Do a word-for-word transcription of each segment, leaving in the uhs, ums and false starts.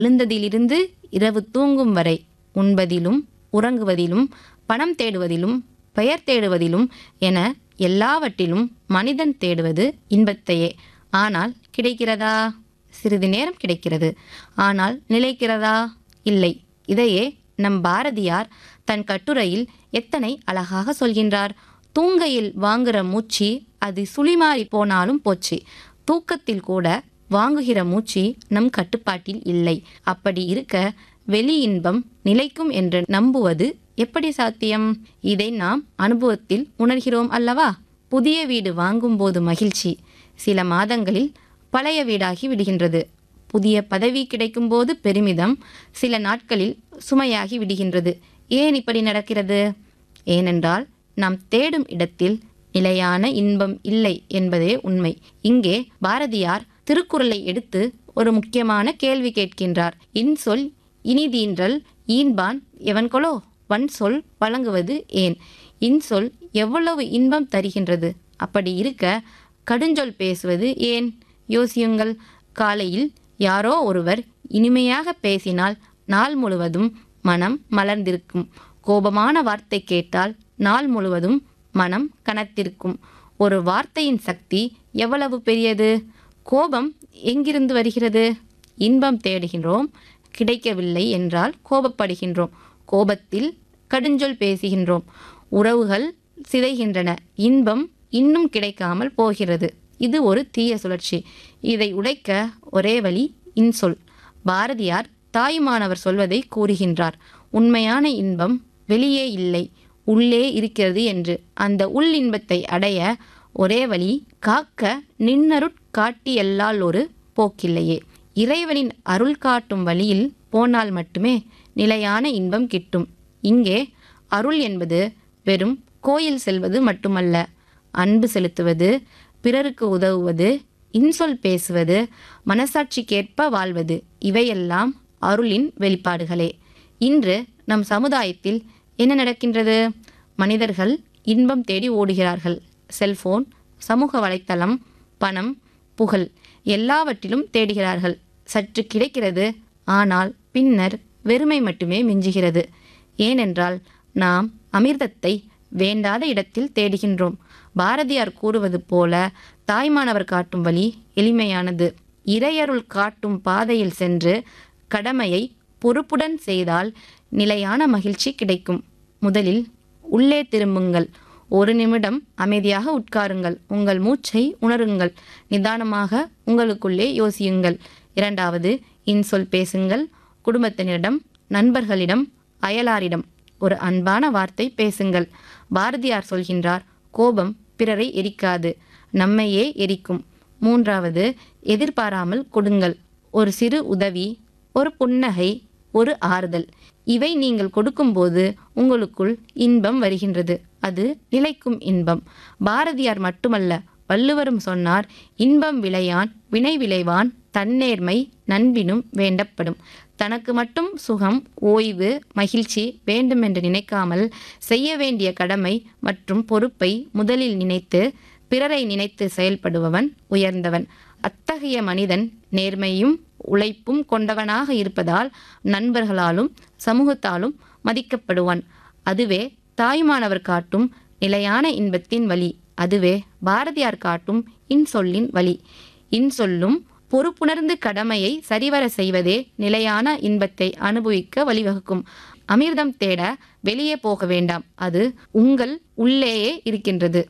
எழுந்ததிலிருந்து இரவு தூங்கும் வரை உண்பதிலும் உறங்குவதிலும் பணம் தேடுவதிலும் பெயர் தேடுவதிலும் என எல்லாவற்றிலும் மனிதன் தேடுவது இன்பத்தையே. ஆனால் கிடைக்கிறதா? சிறிது நேரம் கிடைக்கிறது. ஆனால் நிலைக்கிறதா? இல்லை. இதையே நம் பாரதியார் தன் கட்டுரையில் எத்தனை அழகாக சொல்கின்றார். தூங்கையில் வாங்குகிற மூச்சு அது சுழிமாறி போனாலும் போச்சு, தூக்கத்தில் கூட வாங்குகிற மூச்சு நம் கட்டுப்பாட்டில் இல்லை. அப்படி இருக்க வெளி இன்பம் நிலைக்கும் என்று நம்புவது எப்படி சாத்தியம்? இதை நாம் அனுபவத்தில் உணர்கிறோம் அல்லவா? புதிய வீடு வாங்கும்போது மகிழ்ச்சி சில மாதங்களில் பழைய வீடாகி விடுகின்றது. புதிய பதவி கிடைக்கும்போது பெருமிதம் சில நாட்களில் சுமையாகி விடுகின்றது. ஏன் இப்படி நடக்கிறது? ஏனென்றால் நாம் தேடும் இடத்தில் நிலையான இன்பம் இல்லை என்பதே உண்மை. இங்கே பாரதியார் திருக்குறளை எடுத்து ஒரு முக்கியமான கேள்வி கேட்கின்றார். இன்சொல் இனிதீன்றல் ஈன்பான் எவன்கொலோ வன் சொல் வழங்குவது ஏன்? இன்சொல் எவ்வளவு இன்பம் தருகின்றது. அப்படி இருக்க கடுஞ்சொல் பேசுவது ஏன்? யோசியுங்கள். காலையில் யாரோ ஒருவர் இனிமையாக பேசினால் நாள் முழுவதும் மனம் மலர்ந்திருக்கும். கோபமான வார்த்தை கேட்டால் நாள் முழுவதும் மனம் கனத்திருக்கும். ஒரு வார்த்தையின் சக்தி எவ்வளவு பெரியது! கோபம் எங்கிருந்து வருகிறது? இன்பம் தேடுகின்றோம், கிடைக்கவில்லை என்றால் கோபப்படுகின்றோம். கோபத்தில் கடுஞ்சொல் பேசுகின்றோம், உறவுகள் சிதைகின்றன, இன்பம் இன்னும் கிடைக்காமல் போகிறது. இது ஒரு தீய சுழற்சி. இதை உடைக்க ஒரே வழி இன்சொல். பாரதியார் தாயுமானவர் சொல்வதை கூறுகின்றார். உண்மையான இன்பம் வெளியே இல்லை, உள்ளே இருக்கிறது என்று. அந்த உள் இன்பத்தை அடைய ஒரே வழி காக்க நின்னருட் காட்டி எல்லால் ஒரு போக்கில்லையே. இறைவனின் அருள் காட்டும் வழியில் போனால் மட்டுமே நிலையான இன்பம் கிட்டும். இங்கே அருள் என்பது வெறும் கோயில் செல்வது மட்டுமல்ல. அன்பு செலுத்துவது, பிறருக்கு உதவுவது, இன்சொல் பேசுவது, மனசாட்சிக்கேற்ப வாழ்வது, இவையெல்லாம் அருளின் வெளிப்பாடுகளே. இன்று நம் சமுதாயத்தில் என்ன நடக்கின்றது? மனிதர்கள் இன்பம் தேடி ஓடுகிறார்கள். செல்போன், சமூக வலைத்தளம், பணம், புகழ் எல்லாவற்றிலும் தேடுகிறார்கள். சற்று கிடைக்கிறது, ஆனால் பின்னர் வெறுமை மட்டுமே மிஞ்சுகிறது. ஏனென்றால் நாம் அமிர்தத்தை வேண்டாத இடத்தில் தேடுகின்றோம். பாரதியார் கூறுவது போல தாய்மானவர் காட்டும் வழி எளிமையானது. இறையருள் காட்டும் பாதையில் சென்று கடமையை பொறுப்புடன் செய்தால் நிலையான மகிழ்ச்சி கிடைக்கும். முதலில் உள்ளே திரும்புங்கள். ஒரு நிமிடம் அமைதியாக உட்காருங்கள். உங்கள் மூச்சை உணருங்கள். நிதானமாக உங்களுக்குள்ளே யோசியுங்கள். இரண்டாவது, இன்சொல் பேசுங்கள். குடும்பத்தினரிடம், நண்பர்களிடம், அயலாரிடம் ஒரு அன்பான வார்த்தை பேசுங்கள். பாரதியார் சொல்கின்றார், கோபம் பிறரை எரிக்காது, நம்மையே எரிக்கும். மூன்றாவது, எதிர்பாராமல் கொடுங்கள். ஒரு சிறு உதவி, ஒரு புன்னகை, ஒரு ஆறுதல், இவை நீங்கள் கொடுக்கும்போது உங்களுக்குள் இன்பம் வருகின்றது. அது நிலைக்கும் இன்பம். பாரதியார் மட்டுமல்ல, வள்ளுவரும் சொன்னார், இன்பம் விளையான் வினை விளைவான் தன்னேர்மை நண்பினும் வேண்டப்படும். தனக்கு மட்டும் சுகம், ஓய்வு, மகிழ்ச்சி வேண்டுமென்று நினைக்காமல் செய்ய வேண்டிய கடமை மற்றும் பொறுப்பை முதலில் நினைத்து பிறரை நினைத்து செயல்படுபவன் உயர்ந்தவன். அத்தகைய மனிதன் நேர்மையும் உழைப்பும் கொண்டவனாக இருப்பதால் நண்பர்களாலும் சமூகத்தாலும் மதிக்கப்படுவான். அதுவே தாயுமானவர் காட்டும் நிலையான இன்பத்தின் வழி. அதுவே பாரதியார் காட்டும் இன்சொல்லின் வழி. இன்சொல்லும் பொறுப்புணர்ந்து கடமையை சரிவர செய்வதே நிலையான இன்பத்தை அனுபவிக்க வழிவகுக்கும். அமிர்தம் தேட வெளியே போக வேண்டாம், அது உங்கள் உள்ளேயே இருக்கின்றது.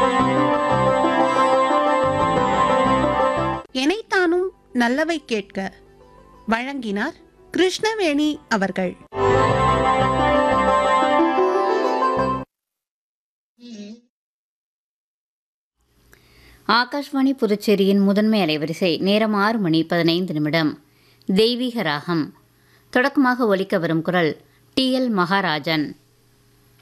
எனைத்தானும் நல்லவை கேட்க வழங்கினார் கிருஷ்ணவேணி அவர்கள். ஆகாஷ்வாணி புதுச்சேரியின் முதன்மை அலைவரிசை. நேரம் ஆறு மணி பதினைந்து நிமிடம். தெய்வீக ராகம் தொடக்கமாக ஒலிக்க வரும் குரல் டி எல் மகாராஜன்.